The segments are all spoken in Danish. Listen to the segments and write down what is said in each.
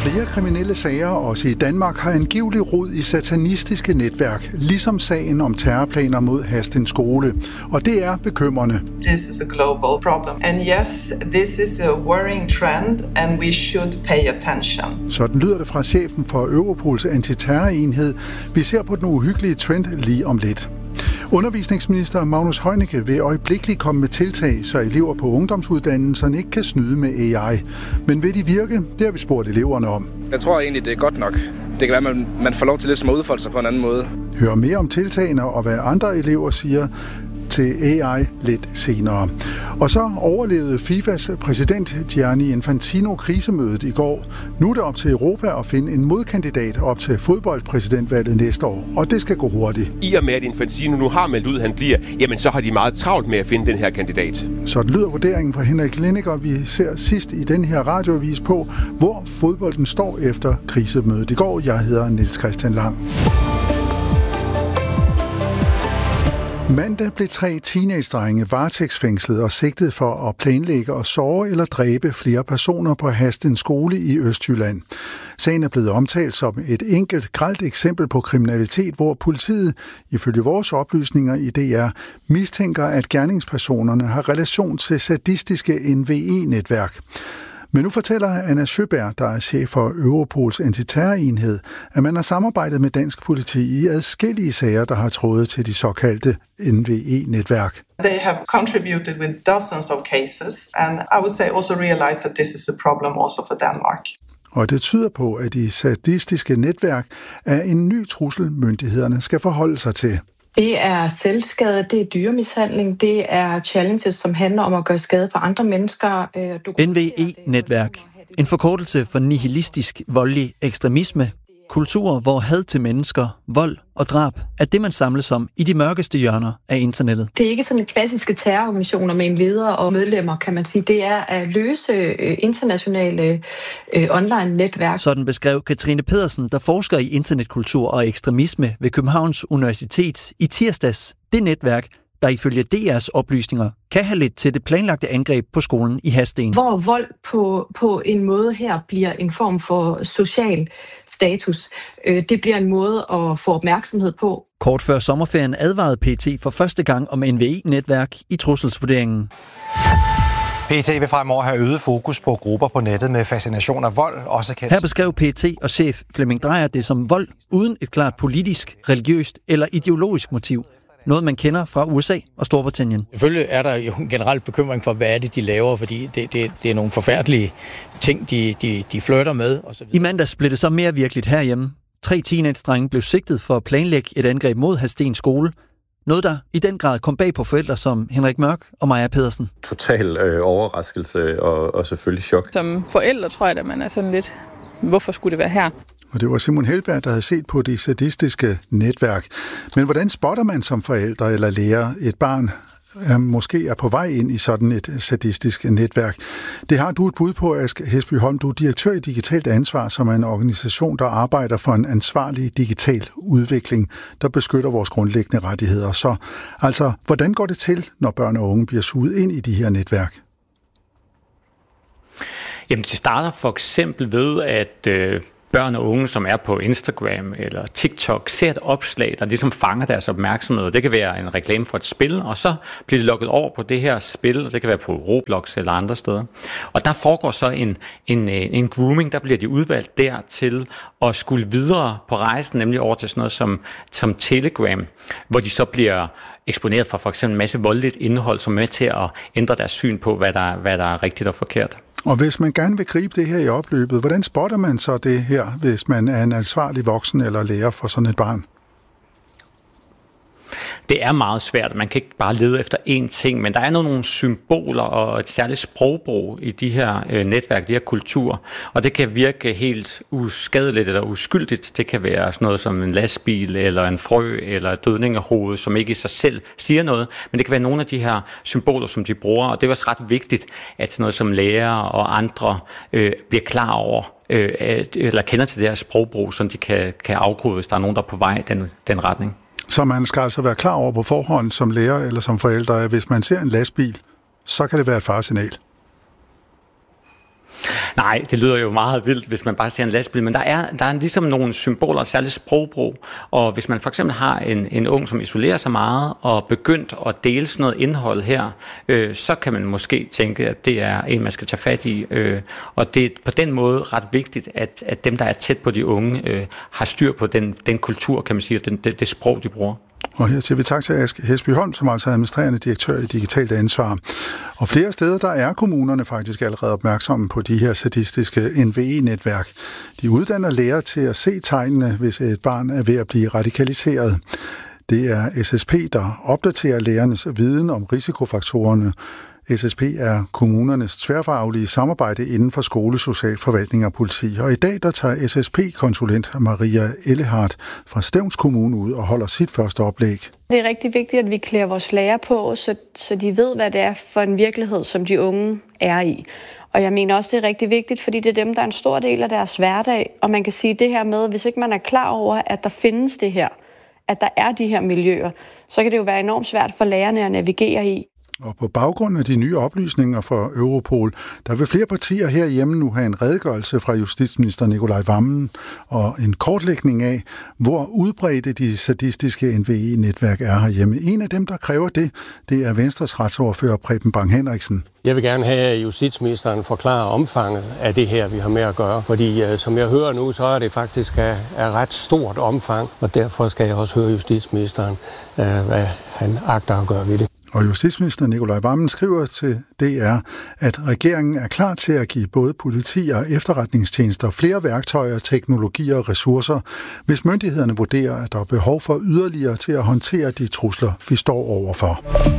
Flere kriminelle sager, også i Danmark, har angiveligt rod i satanistiske netværk, ligesom sagen om terrorplaner mod Hadsten skole. Og det er bekymrende. This is a global problem. And yes, this is a worrying trend, and we should pay attention. Sådan lyder det fra chefen for Europols antiterrorenhed. Vi ser på den uhyggelige trend lige om lidt. Undervisningsminister Magnus Heunicke vil øjeblikkeligt komme med tiltag, så elever på ungdomsuddannelserne ikke kan snyde med AI. Men vil de virke? Det har vi spurgt eleverne om. Jeg tror egentlig, det er godt nok. Det kan være, at man får lov til lidt at udfolde sig på en anden måde. Hør mere om tiltagene og hvad andre elever siger til AI lidt senere. Og så overlevede FIFAs præsident Gianni Infantino krisemødet i går. Nu er det op til Europa at finde en modkandidat op til fodboldpræsidentvalget næste år, og det skal gå hurtigt. I og med, at Infantino nu har meldt ud, at han bliver, jamen så har de meget travlt med at finde den her kandidat. Så lyder vurderingen fra Henrik Linniger. Vi ser sidst i den her radioavis på, hvor fodbolden står efter krisemødet i går. Jeg hedder Niels Christian Lang. Mandag blev 3 teenagedrenge varetægtsfængslet og sigtet for at planlægge og såre eller dræbe flere personer på Hadsten skole i Østjylland. Sagen er blevet omtalt som et enkelt, grelt eksempel på kriminalitet, hvor politiet, ifølge vores oplysninger i DR, mistænker, at gerningspersonerne har relation til sadistiske NVE-netværk. Men nu fortæller Anna Sjøberg, der er chef for Europols antiterrorenhed, at man har samarbejdet med dansk politi i adskillige sager, der har trådet til de såkaldte NVE-netværk. They have contributed with dozens of cases, and I would say also realize that this is a problem also for Denmark. Og det tyder på, at de sadistiske netværk er en ny trussel, myndighederne skal forholde sig til. Det er selvskade, det er dyremishandling, det er challenges, som handler om at gøre skade på andre mennesker. NVE-netværk. En forkortelse for nihilistisk voldelig ekstremisme. Kulturer, hvor had til mennesker, vold og drab er det, man samles om i de mørkeste hjørner af internettet. Det er ikke sådan klassiske terrororganisationer med en leder og medlemmer, kan man sige. Det er at løse internationale online-netværk. Sådan beskrev Katrine Pedersen, der forsker i internetkultur og ekstremisme ved Københavns Universitet i tirsdags. Det netværk, der ifølge DR's oplysninger kan have ledt til det planlagte angreb på skolen i Hadsten. Hvor vold på en måde her bliver en form for social status. Det bliver en måde at få opmærksomhed på. Kort før sommerferien advarede PET for første gang om NVE-netværk i trusselsvurderingen. PET vil fremover have øget fokus på grupper på nettet med fascination af vold. Også kendt. Her beskrev PET og chef Flemming Dreyer det som vold uden et klart politisk, religiøst eller ideologisk motiv. Noget, man kender fra USA og Storbritannien. Selvfølgelig er der jo en generel bekymring for, hvad er det, de laver, fordi det er nogle forfærdelige ting, de flirter med. Og så videre. I mandags blev det så mere virkeligt herhjemme. 3 teenage-drenge blev sigtet for at planlægge et angreb mod Hadsten skole. Noget, der i den grad kom bag på forældre som Henrik Mørk og Maja Pedersen. Total overraskelse og selvfølgelig chok. Som forældre tror jeg, at man er sådan lidt, hvorfor skulle det være her? Og det var Simon Helberg, der havde set på de sadistiske netværk. Men hvordan spotter man som forældre eller lærer et barn, måske er på vej ind i sådan et sadistisk netværk? Det har du et bud på, Ask Hesby Holm. Du er direktør i Digitalt Ansvar, som er en organisation, der arbejder for en ansvarlig digital udvikling, der beskytter vores grundlæggende rettigheder. Så altså, hvordan går det til, når børn og unge bliver suget ind i de her netværk? Jamen, det starter for eksempel ved, at børn og unge, som er på Instagram eller TikTok, ser et opslag, der ligesom fanger deres opmærksomhed. Det kan være en reklame for et spil, og så bliver de logget over på det her spil, og det kan være på Roblox eller andre steder. Og der foregår så en grooming, der bliver de udvalgt der til at skulle videre på rejsen, nemlig over til sådan noget som Telegram, hvor de så bliver eksponeret for eksempel en masse voldeligt indhold, som er med til at ændre deres syn på, hvad der er rigtigt og forkert. Og hvis man gerne vil gribe det her i opløbet, hvordan spotter man så det her, hvis man er en ansvarlig voksen eller lærer for sådan et barn? Det er meget svært. Man kan ikke bare lede efter én ting, men der er nogle symboler og et særligt sprogbrug i de her netværk, de her kulturer. Og det kan virke helt uskadeligt eller uskyldigt. Det kan være sådan noget som en lastbil eller en frø eller et dødningehoved, som ikke i sig selv siger noget. Men det kan være nogle af de her symboler, som de bruger. Og det er også ret vigtigt, at sådan noget som lærere og andre bliver klar over, eller kender til det her sprogbrug, så de kan afkode, hvis der er nogen, der er på vej den retning. Så man skal altså være klar over på forhånd som lærer eller som forældre, at hvis man ser en lastbil, så kan det være et faresignal. Nej, det lyder jo meget vildt, hvis man bare ser en lastbil, men der er ligesom nogle symboler, særligt sprogbrug, og hvis man for eksempel har en ung, som isolerer sig meget, og begyndt at dele sådan noget indhold her, så kan man måske tænke, at det er en, man skal tage fat i, og det er på den måde ret vigtigt, at dem, der er tæt på de unge, har styr på den kultur, kan man sige, og det sprog, de bruger. Og her siger vi tak til Aske Hesbyholm, som altså er administrerende direktør i Digitalt Ansvar. Og flere steder, der er kommunerne faktisk allerede opmærksomme på de her sadistiske NVE-netværk. De uddanner lærere til at se tegnene, hvis et barn er ved at blive radikaliseret. Det er SSP, der opdaterer lærernes viden om risikofaktorerne. SSP er kommunernes tværfaglige samarbejde inden for skole, social forvaltning og politi. Og i dag der tager SSP-konsulent Maria Ellehardt fra Stevns Kommune ud og holder sit første oplæg. Det er rigtig vigtigt, at vi klæder vores lærere på, så de ved, hvad det er for en virkelighed, som de unge er i. Og jeg mener også, det er rigtig vigtigt, fordi det er dem, der er en stor del af deres hverdag. Og man kan sige det her med, hvis ikke man er klar over, at der findes det her, at der er de her miljøer, så kan det jo være enormt svært for lærerne at navigere i. Og på baggrund af de nye oplysninger fra Europol, der vil flere partier herhjemme nu have en redegørelse fra justitsminister Nicolai Wammen og en kortlægning af, hvor udbredte de sadistiske NVE-netværk er herhjemme. En af dem, der kræver det er Venstres retsordfører Preben Bang Henriksen. Jeg vil gerne have, at justitsministeren forklarer omfanget af det her, vi har med at gøre. Fordi som jeg hører nu, så er det faktisk af ret stort omfang, og derfor skal jeg også høre justitsministeren, hvad han agter at gøre ved det. Og justitsminister Nicolai Wammen skriver til DR, at regeringen er klar til at give både politi og efterretningstjenester flere værktøjer, teknologier og ressourcer, hvis myndighederne vurderer, at der er behov for yderligere til at håndtere de trusler, vi står overfor.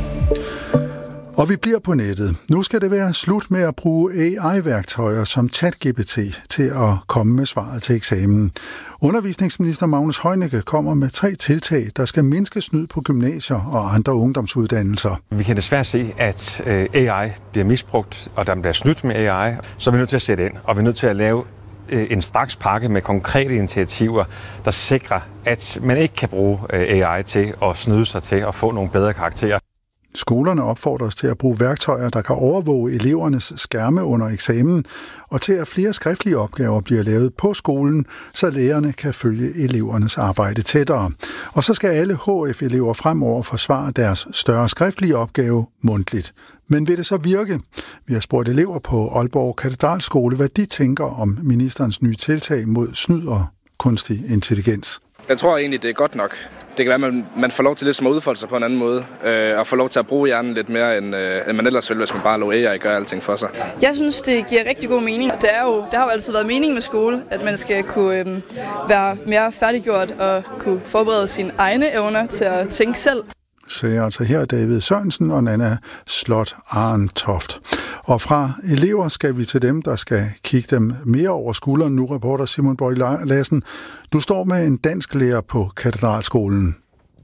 Og vi bliver på nettet. Nu skal det være slut med at bruge AI-værktøjer som ChatGPT til at komme med svaret til eksamen. Undervisningsminister Magnus Heunicke kommer med 3 tiltag, der skal mindske snyd på gymnasier og andre ungdomsuddannelser. Vi kan desværre se, at AI bliver misbrugt, og der bliver snydt med AI, så er vi nødt til at sætte ind, og vi er nødt til at lave en straks pakke med konkrete initiativer, der sikrer, at man ikke kan bruge AI til at snyde sig til at få nogle bedre karakterer. Skolerne opfordres til at bruge værktøjer, der kan overvåge elevernes skærme under eksamen, og til at flere skriftlige opgaver bliver lavet på skolen, så lærerne kan følge elevernes arbejde tættere. Og så skal alle HF-elever fremover forsvare deres større skriftlige opgave mundtligt. Men vil det så virke? Vi har spurgt elever på Aalborg Katedralskole, hvad de tænker om ministerens nye tiltag mod snyd og kunstig intelligens. Jeg tror egentlig, det er godt nok. Det kan være, at man får lov til lidt at udfolde sig på en anden måde, og får lov til at bruge hjernen lidt mere, end man ellers vil, hvis man bare lader AI gøre alting for sig. Jeg synes, det giver rigtig god mening. Det har jo altid været meningen med skole, at man skal kunne være mere færdiggjort og kunne forberede sine egne evner til at tænke selv. Sagde altså her David Sørensen og Nana Slot Arentoft. Og fra elever skal vi til dem, der skal kigge dem mere over skulderen. Nu reporter Simon Borg Lassen. Du står med en dansklærer på Katedralskolen.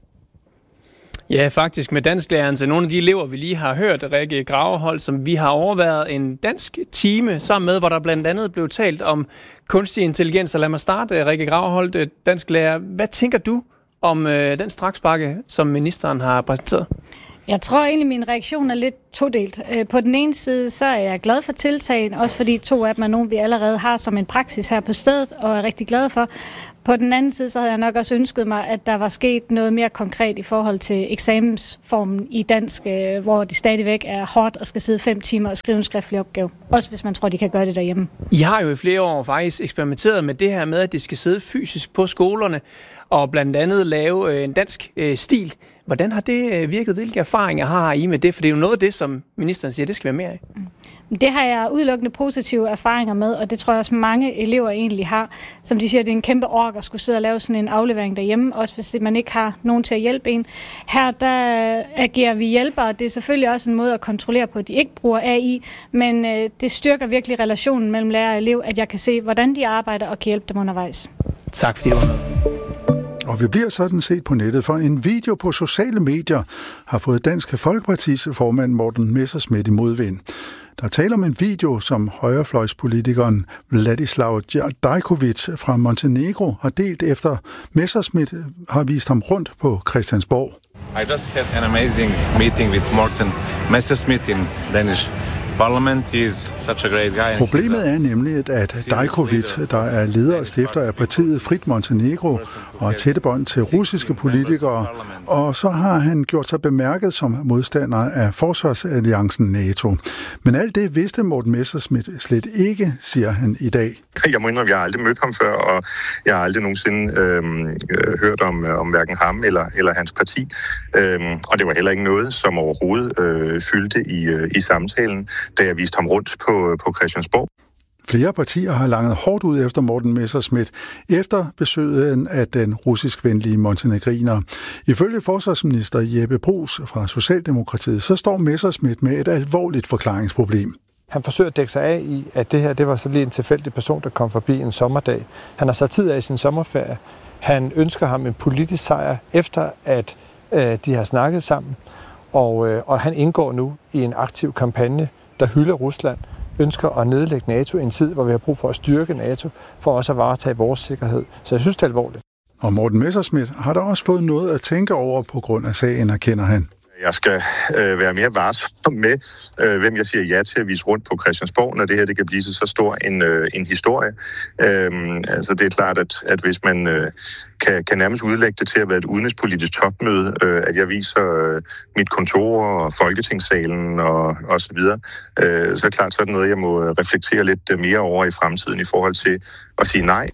Ja, faktisk med dansklæreren til nogle af de elever, vi lige har hørt, Rikke Graverholt, som vi har overværet en dansk time sammen med, hvor der blandt andet blev talt om kunstig intelligens. Og lad mig starte, Rikke Graverholt, dansklærer. Hvad tænker du om den strakspakke, som ministeren har præsenteret? Jeg tror egentlig, min reaktion er lidt todelt. På den ene side, så er jeg glad for tiltagen, også fordi 2 af dem er nogen, vi allerede har som en praksis her på stedet, og er rigtig glad for. På den anden side, så havde jeg nok også ønsket mig, at der var sket noget mere konkret i forhold til eksamensformen i dansk, hvor det stadigvæk er hårdt og skal sidde 5 timer og skrive en skriftlig opgave. Også hvis man tror, de kan gøre det derhjemme. I har jo i flere år faktisk eksperimenteret med det her med, at det skal sidde fysisk på skolerne, og blandt andet lave en dansk stil. Hvordan har det virket? Hvilke erfaringer har I med det? For det er jo noget af det, som ministeren siger, det skal være mere af. Det har jeg udelukkende positive erfaringer med, og det tror jeg også mange elever egentlig har. Som de siger, det er en kæmpe ork at skulle sidde og lave sådan en aflevering derhjemme, også hvis man ikke har nogen til at hjælpe en. Her der agerer vi hjælpere. Det er selvfølgelig også en måde at kontrollere på, at de ikke bruger AI, men det styrker virkelig relationen mellem lærer og elev, at jeg kan se, hvordan de arbejder og kan hjælpe dem undervejs. Tak fordi du var med. Og vi bliver sådan set på nettet, for en video på sociale medier har fået Dansk Folkepartis formand Morten Messerschmidt i modvind. Der taler om en video, som højrefløjspolitikeren Vladislav Dajkovic fra Montenegro har delt efter Messerschmidt har vist ham rundt på Christiansborg. I just had an amazing meeting with Morten Messerschmidt in Danish parliament. He's such a great guy. Problemet er nemlig, at Dajkovic, der er leder og stifter af partiet Frit Montenegro og har tætte bånd til russiske politikere, og så har han gjort sig bemærket som modstander af forsvarsalliancen NATO. Men alt det vidste Morten Messerschmidt slet ikke, siger han i dag. Jeg må indrømme, jeg har aldrig mødt ham før, og jeg har aldrig nogensinde hørt om hverken ham eller hans parti. Og det var heller ikke noget, som overhovedet fyldte i samtalen, da jeg viste ham rundt på Christiansborg. Flere partier har langet hårdt ud efter Morten Messerschmidt efter besøget af den russisk-venlige montenegriner. Ifølge forsvarsminister Jeppe Bruus fra Socialdemokratiet, så står Messerschmidt med et alvorligt forklaringsproblem. Han forsøger at dække sig af i, at det her det var så lige en tilfældig person, der kom forbi en sommerdag. Han har sat tid af i sin sommerferie. Han ønsker ham en politisk sejr, efter at de har snakket sammen. Og han indgår nu i en aktiv kampagne, der hylder Rusland, ønsker at nedlægge NATO i en tid, hvor vi har brug for at styrke NATO, for også at varetage vores sikkerhed. Så jeg synes, det er alvorligt. Og Morten Messerschmidt har da også fået noget at tænke over på grund af sagen, erkender han. Jeg skal være mere varsom med, hvem jeg siger ja til at vise rundt på Christiansborg, når det her det kan blive så stor en historie. Altså det er klart, at hvis man kan nærmest udlægge det til at være et udenrigspolitisk topmøde, at jeg viser mit kontor og Folketingssalen og så videre, så er det klart, så er det noget, jeg må reflektere lidt mere over i fremtiden i forhold til at sige nej.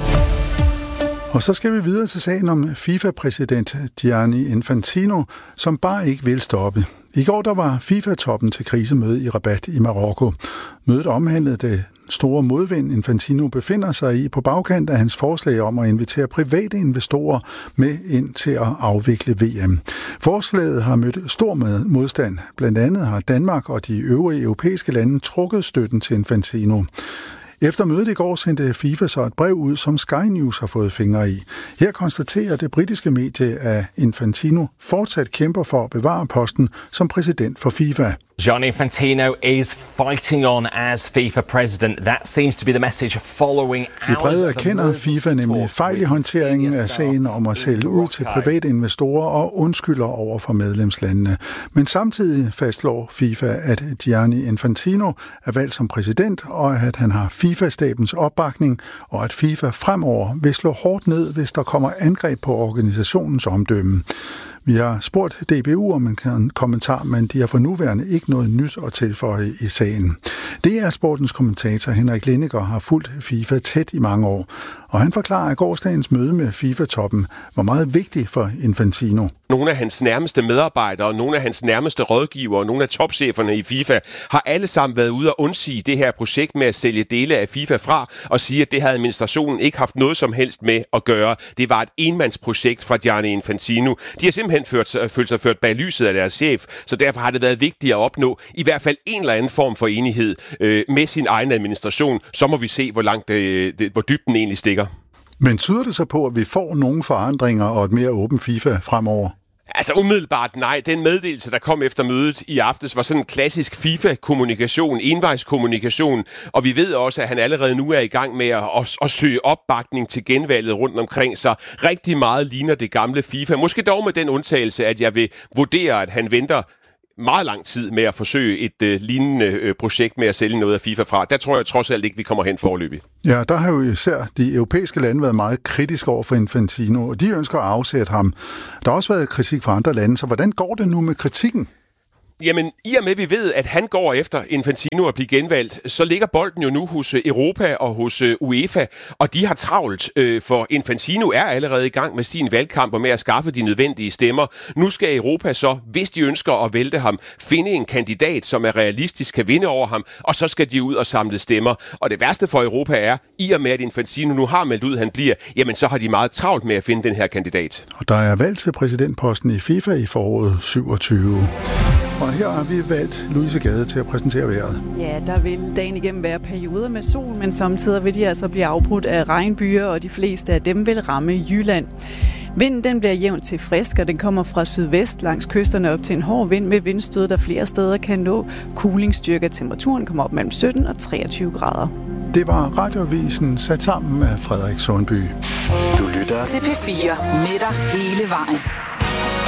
Og så skal vi videre til sagen om FIFA-præsident Gianni Infantino, som bare ikke vil stoppe. I går der var FIFA-toppen til krisemøde i Rabat i Marokko. Mødet omhandlede det store modvind, Infantino befinder sig i på bagkant af hans forslag om at invitere private investorer med ind til at afvikle VM. Forslaget har mødt stor modstand. Blandt andet har Danmark og de øvrige europæiske lande trukket støtten til Infantino. Efter mødet i går sendte FIFA så et brev ud, som Sky News har fået fingre i. Her konstaterer det britiske medie, at Infantino fortsat kæmper for at bevare posten som præsident for FIFA. Gianni Infantino is fighting on as FIFA president. That seems to be the message following I brevet erkender FIFA nemlig fejl i håndteringen af sagen om at sælge ud til private investorer og undskylder over for medlemslandene. Men samtidig fastslår FIFA, at Gianni Infantino er valgt som præsident, og at han har FIFA-stabens opbakning, og at FIFA fremover vil slå hårdt ned, hvis der kommer angreb på organisationens omdømme. Vi har spurgt DBU om en kommentar, men de har for nuværende ikke noget nyt at tilføje i sagen. Det er sportens kommentator Henrik Lindegaard har fulgt FIFA tæt i mange år, og han forklarer, at gårsdagens møde med FIFA-toppen var meget vigtig for Infantino. Nogle af hans nærmeste medarbejdere, nogle af hans nærmeste rådgivere, nogle af topcheferne i FIFA har alle sammen været ude og undsige det her projekt med at sælge dele af FIFA fra og sige, at det havde administrationen ikke haft noget som helst med at gøre. Det var et enmandsprojekt fra Gianni Infantino. De har simpelthen følt sig ført bag lyset af deres chef, så derfor har det været vigtigt at opnå i hvert fald en eller anden form for enighed med sin egen administration. Så må vi se, hvor dybt den egentlig stikker. Men tyder det så på, at vi får nogle forandringer og et mere åbent FIFA fremover? Altså umiddelbart nej. Den meddelelse, der kom efter mødet i aftes, var sådan en klassisk FIFA-kommunikation, envejskommunikation, og vi ved også, at han allerede nu er i gang med at søge opbakning til genvalget rundt omkring sig. Rigtig meget ligner det gamle FIFA. Måske dog med den undtagelse, at jeg vil vurdere, at han venter meget lang tid med at forsøge et lignende projekt med at sælge noget af FIFA fra. Der tror jeg trods alt ikke, vi kommer hen foreløbig. Ja, der har jo især de europæiske lande været meget kritiske over for Infantino, og de ønsker at afsætte ham. Der har også været kritik fra andre lande, så hvordan går det nu med kritikken? Jamen, i og med, vi ved, at han går efter Infantino at blive genvalgt, så ligger bolden jo nu hos Europa og hos UEFA, og de har travlt, for Infantino er allerede i gang med sin valgkamp og med at skaffe de nødvendige stemmer. Nu skal Europa så, hvis de ønsker at vælte ham, finde en kandidat, som er realistisk kan vinde over ham, og så skal de ud og samle stemmer. Og det værste for Europa er, i og med, at Infantino nu har meldt ud, at han bliver, jamen så har de meget travlt med at finde den her kandidat. Og der er valg til præsidentposten i FIFA i foråret 27. Og her har vi valgt Louise Gade til at præsentere vejret. Ja, der vil dagen igennem være perioder med sol, men samtidig vil de altså blive afbrudt af regnbyger, og de fleste af dem vil ramme Jylland. Vinden den bliver jævnt til frisk, og den kommer fra sydvest langs kysterne op til en hård vind med vindstød, der flere steder kan nå kulingsstyrke. Temperaturen kommer op mellem 17 og 23 grader. Det var Radioavisen sat sammen med Frederik Sundby. Du lytter til P4 med dig hele vejen.